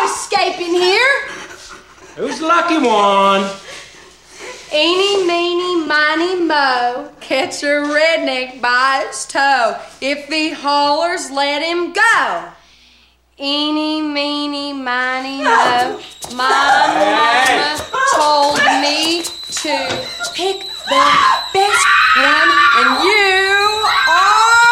escaping here. Who's the lucky one? Eeny, meeny, miny, mo. Catch a redneck by its toe. If he hollers, let him go. Eeny, meeny, miny, mo. My mama told me to pick the